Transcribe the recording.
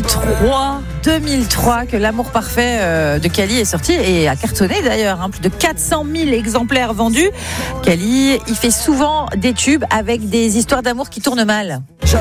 2003 que L'amour parfait de Kali est sorti et a cartonné d'ailleurs, plus de 400 000 exemplaires vendus. Kali, il fait souvent des tubes avec des histoires d'amour qui tournent mal.